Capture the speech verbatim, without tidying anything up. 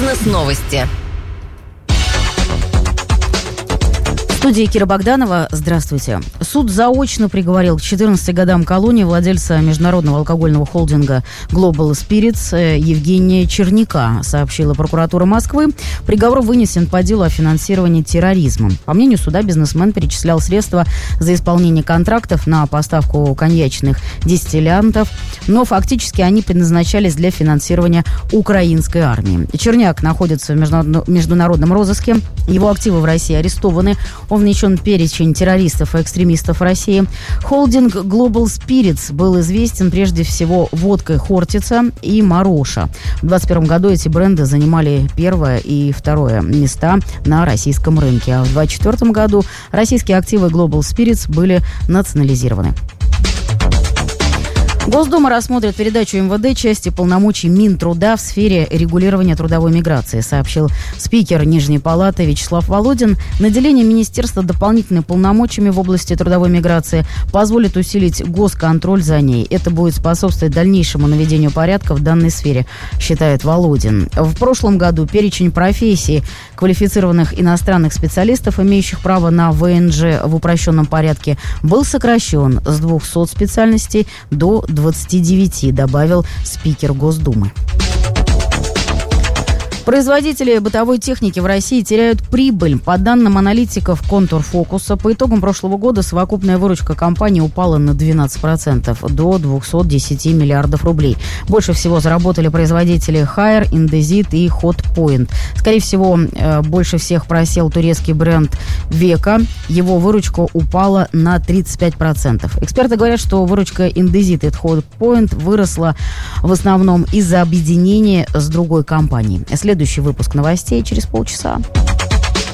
Бизнес-новости. В студии Кира Богданова. Здравствуйте. Суд заочно приговорил к четырнадцати годам колонии владельца международного алкогольного холдинга Global Spirits Евгения Черняка, сообщила прокуратура Москвы. Приговор вынесен по делу о финансировании терроризма. По мнению суда, бизнесмен перечислял средства за исполнение контрактов на поставку коньячных дистиллянтов, но фактически они предназначались для финансирования украинской армии. Черняк находится в международном розыске. Его активы в России арестованы. Он внесен в перечень террористов и экстремистов России. Холдинг Global Spirits был известен прежде всего водкой Хортица и Мароша. В двадцать первом году эти бренды занимали первое и второе места на российском рынке. А в двадцать четвертом году российские активы Global Spirits были национализированы. Госдума рассмотрит передачу эм вэ дэ части полномочий Минтруда в сфере регулирования трудовой миграции, сообщил спикер Нижней палаты Вячеслав Володин. Наделение министерства дополнительными полномочиями в области трудовой миграции позволит усилить госконтроль за ней. Это будет способствовать дальнейшему наведению порядка в данной сфере, считает Володин. В прошлом году перечень профессий квалифицированных иностранных специалистов, имеющих право на вэ эн жэ в упрощенном порядке, был сокращен с двухсот специальностей до двадцати девяти, добавил спикер Госдумы. Производители бытовой техники в России теряют прибыль. По данным аналитиков Контурфокуса, по итогам прошлого года совокупная выручка компании упала на двенадцать процентов, до двухсот десяти миллиардов рублей. Больше всего заработали производители Haier, Indesit и Hotpoint. Скорее всего, больше всех просел турецкий бренд Века. Его выручка упала на тридцать пять процентов. Эксперты говорят, что выручка Indesit и Hotpoint выросла в основном из-за объединения с другой компанией. Следующий выпуск новостей через полчаса.